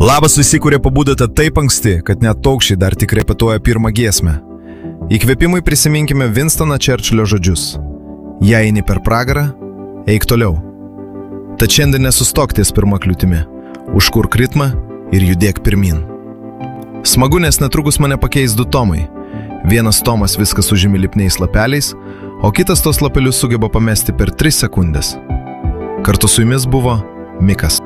Labas visi, kurie pabudote taip anksti, kad net paukščiai dar tik repetuoja pirmą giesmę. Įkvėpimui prisiminkime Winstono Churchillio žodžius. Jei eini per pragarą, eik toliau. Tad šiandien nesustok ties pirma kliūtimi, užkurk ritmą ir judėk pirmin. Smagu, nes netrukus mane pakeis du Tomai. Vienas Tomas viskas užimi lipniais lapeliais, o kitas tos lapelius sugeba pamesti per 3 sekundės. Kartu su jumis buvo Mikas.